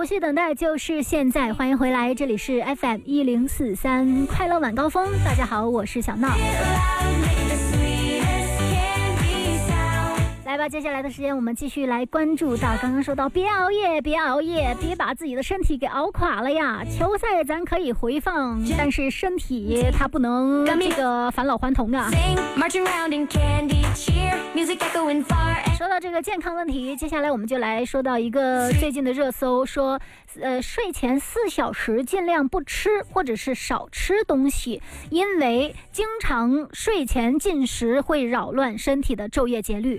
无需等待，就是现在。欢迎回来，这里是 FM1043快乐晚高峰。大家好，我是小闹。来吧，接下来的时间我们继续来关注到刚刚说到别熬夜，别熬夜，别把自己的身体给熬垮了呀。球赛咱可以回放，但是身体它不能这个返老还童啊。说到这个健康问题，接下来我们就来说到一个最近的热搜，说睡前4小时尽量不吃或者是少吃东西，因为经常睡前进食会扰乱身体的昼夜节律。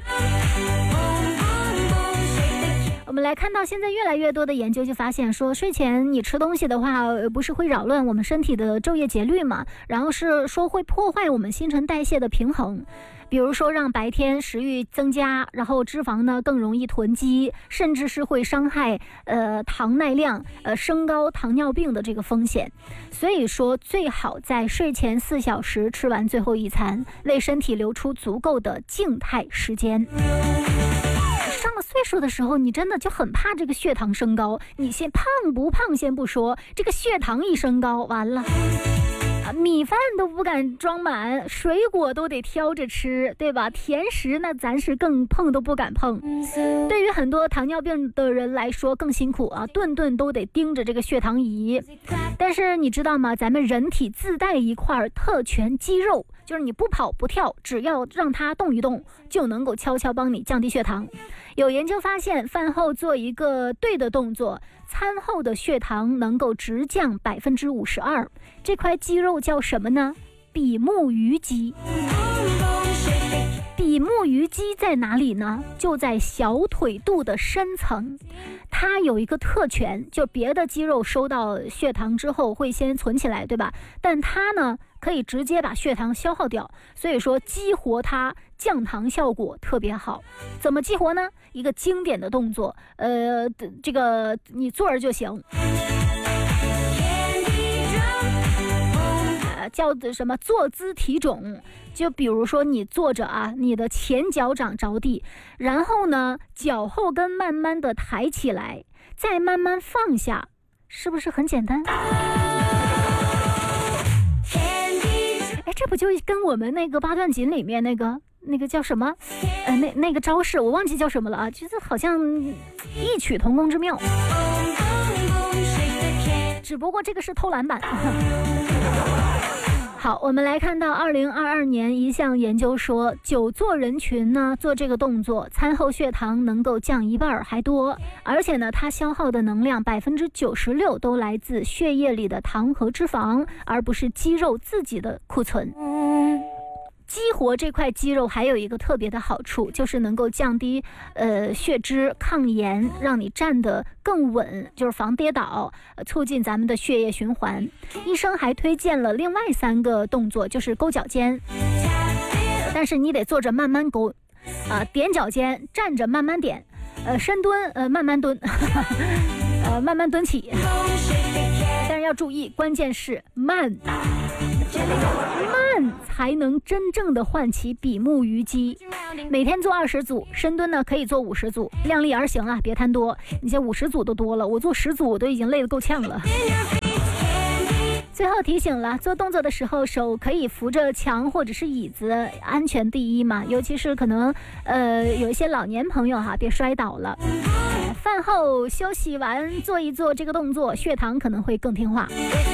我们来看到现在越来越多的研究就发现说，睡前你吃东西的话不是会扰乱我们身体的昼夜节律嘛，然后是说会破坏我们新陈代谢的平衡，比如说让白天食欲增加，然后脂肪呢更容易囤积，甚至是会伤害糖耐量升高糖尿病的这个风险。所以说最好在睡前4小时吃完最后一餐，为身体留出足够的静态时间。上了岁数的时候，你真的就很怕这个血糖升高，你先胖不胖先不说，这个血糖一升高完了米饭都不敢装满，水果都得挑着吃，对吧？甜食那咱是更碰都不敢碰。对于很多糖尿病的人来说更辛苦啊，顿顿都得盯着这个血糖仪。但是你知道吗？咱们人体自带一块特权肌肉，就是你不跑不跳，只要让它动一动，就能够悄悄帮你降低血糖。有研究发现，饭后做一个对的动作，餐后的血糖能够直降52%。这块肌肉叫什么呢？比目鱼肌。比目鱼肌在哪里呢？就在小腿肚的深层。它有一个特权，就别的肌肉收到血糖之后会先存起来，对吧？但它呢可以直接把血糖消耗掉，所以说激活它降糖效果特别好。怎么激活呢？一个经典的动作，这个你坐着就行，叫什么坐姿体踵。就比如说你坐着啊，你的前脚掌着地，然后呢脚后跟慢慢的抬起来，再慢慢放下，是不是很简单？这不就跟我们那个八段锦里面那个叫什么那个招式我忘记叫什么了啊，就是好像异曲同工之妙，只不过这个是偷懒版。好，我们来看到2022年一项研究说，久坐人群呢做这个动作，餐后血糖能够降1半还多，而且呢它消耗的能量96%都来自血液里的糖和脂肪，而不是肌肉自己的库存。激活这块肌肉还有一个特别的好处，就是能够降低血脂、抗炎，让你站得更稳，就是防跌倒，促进咱们的血液循环。医生还推荐了另外3个动作，就是勾脚尖，但是你得坐着慢慢勾踮脚尖，站着慢慢点，深蹲慢慢蹲慢慢蹲起，但是要注意，关键是慢才能真正的唤起比目鱼肌。每天做20组，深蹲呢可以做50组，量力而行啊，别贪多。你像50组都多了，我做10组我都已经累得够呛了。最后提醒了，做动作的时候手可以扶着墙或者是椅子，安全第一嘛，尤其是可能有一些老年朋友别摔倒了。饭后休息完做一做这个动作，血糖可能会更听话。